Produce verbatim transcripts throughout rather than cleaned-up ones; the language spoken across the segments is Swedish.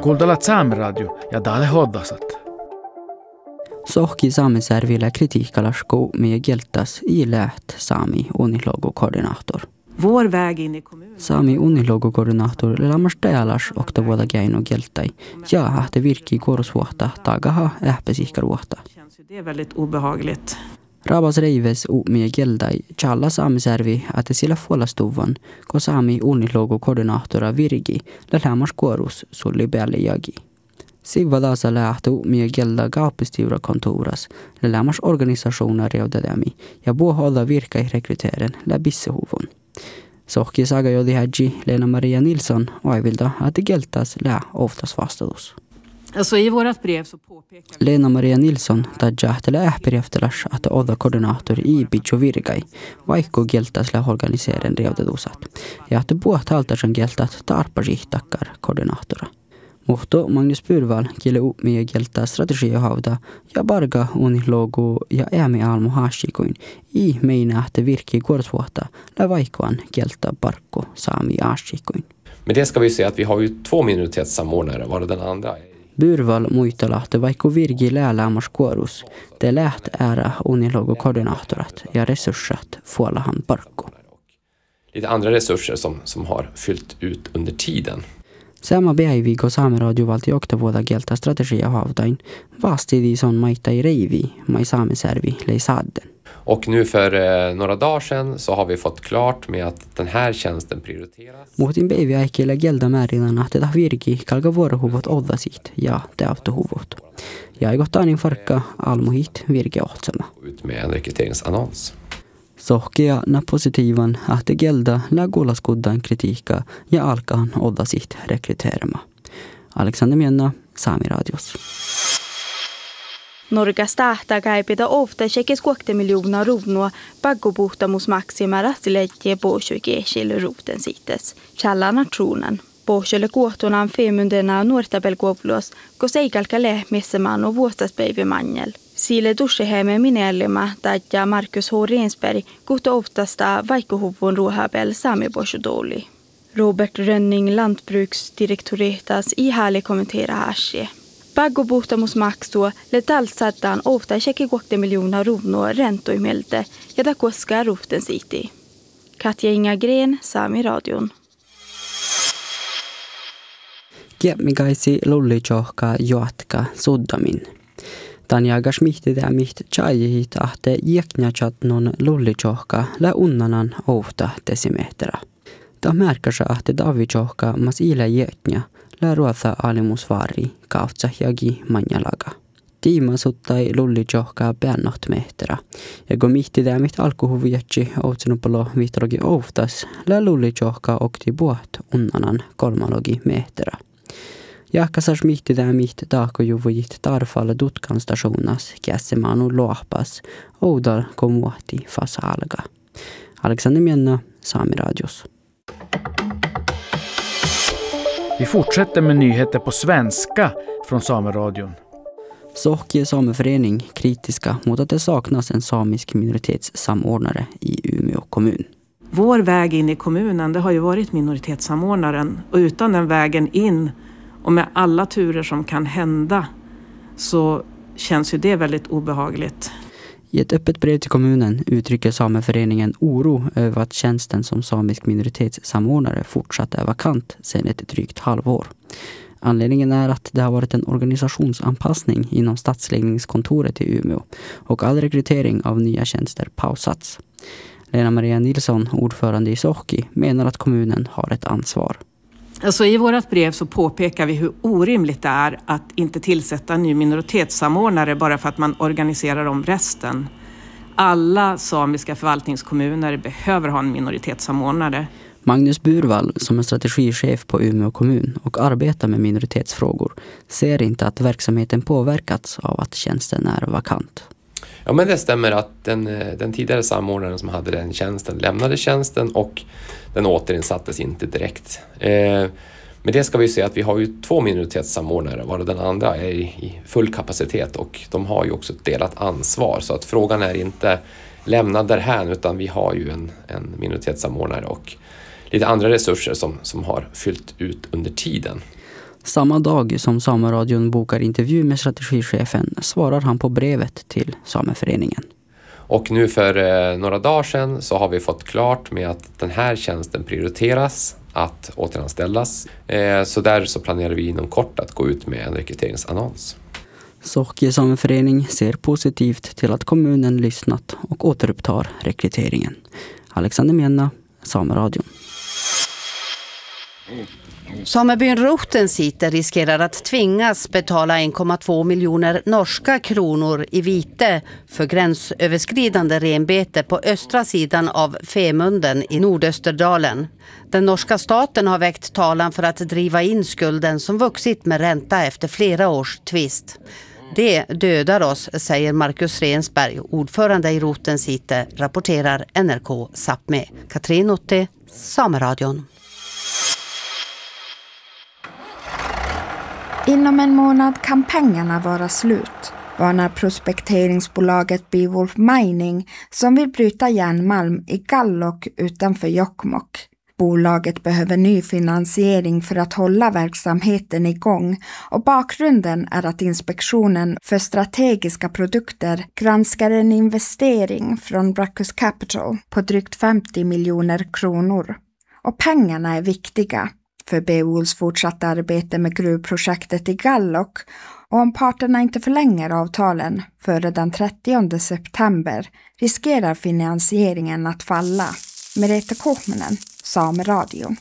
kuuntelet Saamiradio ja täällä hoddasat. Sohki saamisärvillä kritiikkalasku meidän kieltäs i läht Saami unilogokoordinaattor. Vår väg in i kommunen. Saami unilogokoordinaattor lämmas täällä okta vuoda käino kieltäi ja ahte virkki korsuhta tagaha ähpesiikkaruhta. Det är väldigt obehagligt. Rabas reives u meidän kieltäi challa saamisärvi että sillä fuolastuvan ko Saami unilogokoordinaattora virki lämmas korus sulli päälle jagi. Siva Laasa lähtu meidän kieltä kauppestiurakontoras lämmas organisationer reudademi ja puoholla virkai rekryteeren läbissehuvun. Sohki saga jodi hädji Lena-Maria Nilsson aivilta att geltas lä oftast vastaus. Alltså i vårat brev så påpekar Lena-Maria Nilsson tajjahtela ähperieftelas att odda koordinator i Bidjo virkai, vaikka geltas lä organiseeren reudadusat. Ja att puhat haltasen geltat tarpasihtakkar koordinaattora. Mutta Magnus Pyrval kieli meidän kieltä strategiahauda ja barga unilogo ja äämi almu haashikuin i meinaa että virkki kuorsuhta lä vaikkoan kieltä parkko saami haashikuin. Men det ska vi se att vi har ju två minoritetssamordnare, var det den andra? Pyrval muistella että vaikka virki läälämmas kuorus, te läht ära unilogo koordinaattorat ja resursat fuolahan parkko. Lite andra resurser som, som har fyllt ut under tiden. Sama päivi, kun Saamiradio valti oktavuoda kieltä strategiahaudain, vastidi son maita i reivi, mai saamisärvi lei sadden. Och nu för eh, några dagar sedan så har vi fått klart med att den här tjänsten prioriteras. Muhtin päivi aikkeelle kieltä määrinän, että tämä virki kalka vuorohuvot odasit ja täyttöhuvot. Ja eikotaanin farkka almuhit virke ohtsama. Ut med en rekryteringsannons. Sohkea na positiivan, että kieltä läguolaskuddan kritiikka ja alkaan odasit rekryteerama. Alexander Mjönna, Saamiradios. Norgas tahta käipitä ofta tjekis kuokte miljoona ruvnua paggopuhtamus maksima rastileitje pohjoikeesille ruvten sittes. Källa nationen. Pohjoille kuohtunaan femundena nuortabelkovluos, kun seikalka lehmissemaan on vuostaspäivimanjel. Sille duschehemme minellima tajja Markus H. Rensberg kuhta oftasta vaikkuhuvun ruohabel saamiborsodoli. Robert Rönning, lantbruksdirektoretas i härlig kommentera harsje. Paggopuhtamus maksua letalsaddan ofta tjekki kuokte miljoona ruvnua rentoimelte ja ta koskaa ruften siti. Katja Inga-Gren, Saamiradion. Kiepmigaisi lullijohka joatka suddamin. Tan jagas mihtidä miht tjajihit ahte jäknjatjat non lullijohka lä unnanan ofta desimehtera. Ta märkäsä ahte davijohka mas ilä jäknja lä ruotha alimusvari kautsa jagi manjalaga. Tiima suttai lullijohka päännoht mehtera. Ja kun mihtidä miht alkuhuvijatsi outsinupalo vihtrogi oftas lä lullijohka okti buot unnanan kolmalogi mehtera. Jahkasas mihtidää miht taakojuvujit tarfalla Dutkan stationas kässemanu loahpas oudal komuahti fasa alga. Alexander Mjönna, Saamiradios. Vi fortsätter med nyheter på svenska från Saamiradion. Sohki sameförening kritiska mot att det saknas en samisk minoritetssamordnare i Umeå kommun. Vår väg in i kommunen, det har ju varit minoritetssamordnaren, och utan den vägen in och med alla turer som kan hända så känns ju det väldigt obehagligt. I ett öppet brev till kommunen uttrycker sameföreningen oro över att tjänsten som samisk minoritetssamordnare fortsatt är vakant sedan ett drygt halvår. Anledningen är att det har varit en organisationsanpassning inom stadsledningskontoret i Umeå och all rekrytering av nya tjänster pausats. Lena-Maria Nilsson, ordförande i Sohki, menar att kommunen har ett ansvar. Alltså i vårat brev så påpekar vi hur orimligt det är att inte tillsätta en ny minoritetssamordnare bara för att man organiserar om resten. Alla samiska förvaltningskommuner behöver ha en minoritetssamordnare. Magnus Pyrval, som är strategichef på Umeå kommun och arbetar med minoritetsfrågor, ser inte att verksamheten påverkats av att tjänsten är vakant. Ja, men det stämmer att den, den tidigare samordnaren som hade den tjänsten lämnade tjänsten och den återinsattes inte direkt. Eh, men det ska vi se att vi har ju två minoritetssamordnare, var den andra är i, i full kapacitet och de har ju också ett delat ansvar. Så att frågan är inte lämnad därhän utan vi har ju en, en minoritetssamordnare och lite andra resurser som, som har fyllt ut under tiden. Samma dag som Sameradion bokar intervju med strategichefen svarar han på brevet till Sameföreningen. Och nu för eh, några dagar sedan så har vi fått klart med att den här tjänsten prioriteras att återanställas. Eh, så där så planerar vi inom kort att gå ut med en rekryteringsannons. Sohki Sameförening ser positivt till att kommunen lyssnat och återupptar rekryteringen. Alexander Mjänna, Sameradion. Samebyn Rotensite riskerar att tvingas betala en komma två miljoner norska kronor i vite för gränsöverskridande renbete på östra sidan av Femunden i Nordösterdalen. Den norska staten har väckt talan för att driva in skulden som vuxit med ränta efter flera års tvist. Det dödar oss, säger Marcus Rensberg, ordförande i Rotensite, rapporterar N R K Sápmi. Katrin Otte, Sameradion. Inom en månad kan pengarna vara slut, varnar prospekteringsbolaget Beowulf Mining som vill bryta järnmalm i Gallok utanför Jokkmokk. Bolaget behöver ny finansiering för att hålla verksamheten igång och bakgrunden är att Inspektionen för strategiska produkter granskar en investering från Brackus Capital på drygt femtio miljoner kronor. Och pengarna är viktiga för Beowulfs fortsatta arbete med gruvprojektet i Gallok, och om parterna inte förlänger avtalen före den trettionde september riskerar finansieringen att falla. Merete Kohmenen, Sameradion.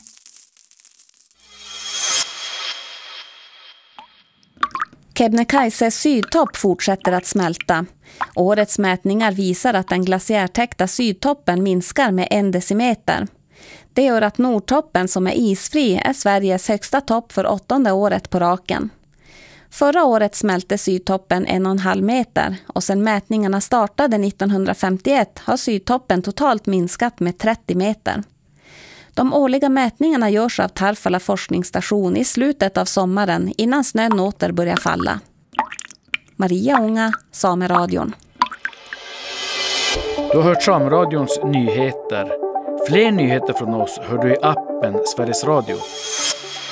Kebnekaises sydtopp fortsätter att smälta. Årets mätningar visar att den glaciärtäckta sydtoppen minskar med en decimeter. Det gör att Nordtoppen, som är isfri, är Sveriges högsta topp för åttonde året på raken. Förra året smälte sydtoppen en och en halv meter och sedan mätningarna startade nittonhundrafemtioett har sydtoppen totalt minskat med trettio meter. De årliga mätningarna görs av Tarfala forskningsstation i slutet av sommaren innan snön åter börjar falla. Maria Unga, Sameradion. Du har hört Sameradions nyheter. Fler nyheter från oss hör du i appen Sveriges Radio.